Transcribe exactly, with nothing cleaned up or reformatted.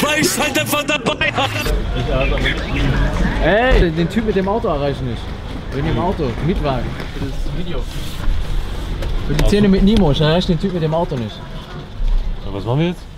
weil ich halt einfach dabei habe. Ey, den Typ mit dem Auto erreichen nicht. Wegen dem Auto, Mietwagen. Für das Video. Für die Szene mit Nemo, ich erreiche den Typ mit dem Auto nicht. Was machen wir jetzt?